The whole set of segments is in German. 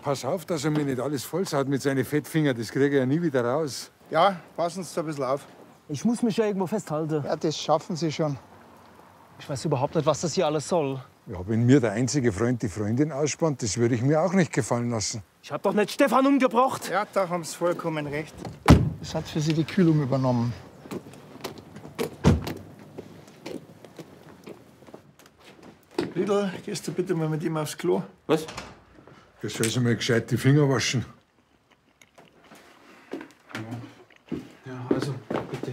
pass auf, dass er mir nicht alles vollsaut mit seinen Fettfinger. Das kriege ich ja nie wieder raus. Ja, passen Sie da ein bisschen auf. Ich muss mich ja irgendwo festhalten. Ja, das schaffen Sie schon. Ich weiß überhaupt nicht, was das hier alles soll. Ja, wenn mir der einzige Freund die Freundin ausspannt, das würde ich mir auch nicht gefallen lassen. Ich hab doch nicht Stefan umgebracht. Ja, da haben Sie vollkommen recht. Das hat für Sie die Kühlung übernommen. Riedl, gehst du bitte mal mit ihm aufs Klo? Was? Jetzt soll sie mal gescheit die Finger waschen. Ja, also, bitte.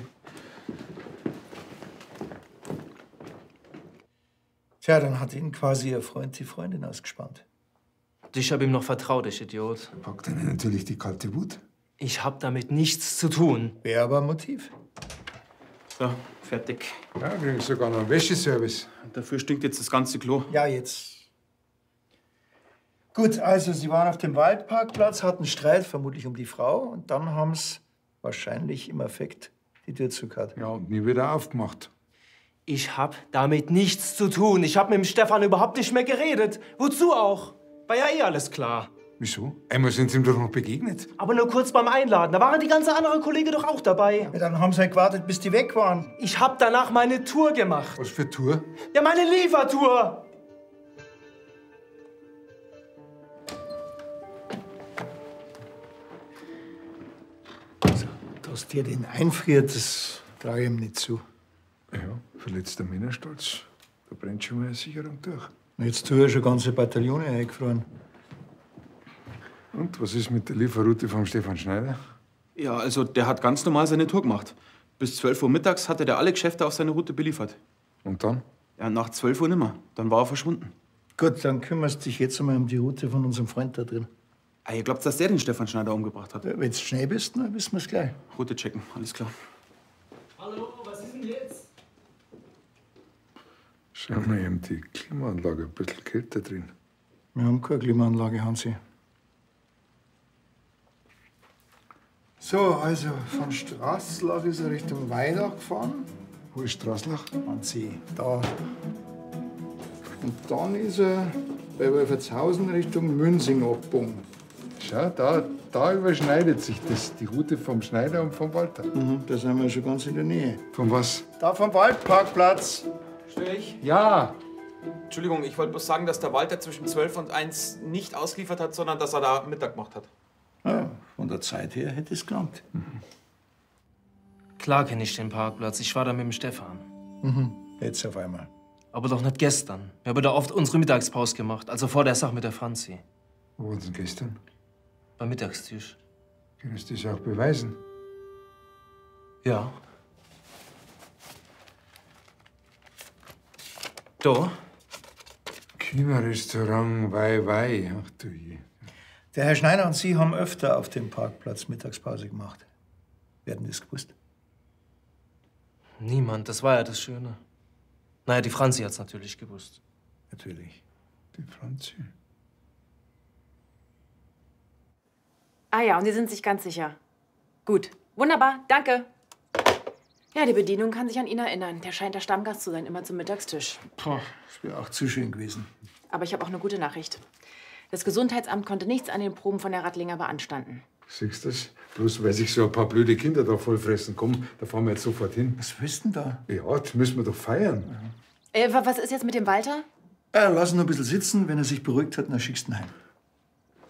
Tja, dann hat Ihnen quasi Ihr Freund die Freundin ausgespannt. Ich hab ihm noch vertraut, ich Idiot. Packt einen natürlich die kalte Wut. Ich hab damit nichts zu tun. Wäre aber ein Motiv. So, fertig. Ja, kriegen sogar noch einen Wäscheservice. Und dafür stinkt jetzt das ganze Klo. Ja, jetzt. Gut, also Sie waren auf dem Waldparkplatz, hatten Streit, vermutlich um die Frau. Und dann haben Sie wahrscheinlich im Affekt die Tür zugehört. Ja, und nie wieder aufgemacht. Ich hab damit nichts zu tun. Ich hab mit dem Stefan überhaupt nicht mehr geredet. Wozu auch? War ja eh alles klar. Wieso? Einmal sind sie ihm doch noch begegnet. Aber nur kurz beim Einladen. Da waren die ganze andere Kollege doch auch dabei. Ja, dann haben Sie halt gewartet, bis die weg waren. Ich hab danach meine Tour gemacht. Was für Tour? Ja, meine Liefertour. Dass der den einfriert, das traue ich ihm nicht zu. Ja, verletzter Männerstolz. Da brennt schon mal eine Sicherung durch. Jetzt tue ich schon ganze Bataillone eingefroren. Und was ist mit der Lieferroute vom Stefan Schneider? Ja, also der hat ganz normal seine Tour gemacht. Bis 12 Uhr mittags hatte der alle Geschäfte auf seine Route beliefert. Und dann? Ja, nach 12 Uhr nimmer. Dann war er verschwunden. Gut, dann kümmerst du dich jetzt einmal um die Route von unserem Freund da drin. Ah, ihr glaubt, dass der den Stefan Schneider umgebracht hat? Ja, wenn du schnell bist, dann wissen wir es gleich. Route checken, alles klar. Hallo, was ist denn jetzt? Schau mal, eben die Klimaanlage ein bisschen kälter drin. Wir haben keine Klimaanlage, Hansi. So, also von Straßlach ist er Richtung Weidach gefahren. Wo ist Straßlach? An See, da. Und dann ist er bei Wolfertshausen Richtung Münsing abgebogen. Schau, da überschneidet sich das. Die Route vom Schneider und vom Walter. Da sind wir schon ganz in der Nähe. Von was? Da vom Waldparkplatz. Störe ich? Ja! Entschuldigung, ich wollte bloß sagen, dass der Walter zwischen 12 und 1 nicht ausgeliefert hat, sondern dass er da Mittag gemacht hat. Ja, von der Zeit her hätte es gelangt. Klar kenne ich den Parkplatz. Ich war da mit dem Stefan. Jetzt auf einmal. Aber doch nicht gestern. Wir haben da oft unsere Mittagspause gemacht. Also vor der Sache mit der Franzi. Wo waren Sie gestern? Beim Mittagstisch. Kannst du das auch beweisen? Ja. Da? China-Restaurant Wei. Ach du je. Der Herr Schneider und Sie haben öfter auf dem Parkplatz Mittagspause gemacht. Wir hatten das gewusst. Niemand, das war ja das Schöne. Naja, die Franzi hat's natürlich gewusst. Natürlich. Die Franzi. Ah ja, und Sie sind sich ganz sicher. Gut, wunderbar, danke. Ja, die Bedienung kann sich an ihn erinnern. Der scheint der Stammgast zu sein, immer zum Mittagstisch. Boah, das wäre auch zu schön gewesen. Aber ich habe auch eine gute Nachricht. Das Gesundheitsamt konnte nichts an den Proben von der Rattlinger beanstanden. Siehst du das? Bloß weil sich so ein paar blöde Kinder da vollfressen. Komm, da fahren wir jetzt sofort hin. Was willst du denn da? Ja, das müssen wir doch feiern. Was ist jetzt mit dem Walter? Lass ihn noch ein bisschen sitzen. Wenn er sich beruhigt hat, dann schickst du ihn heim.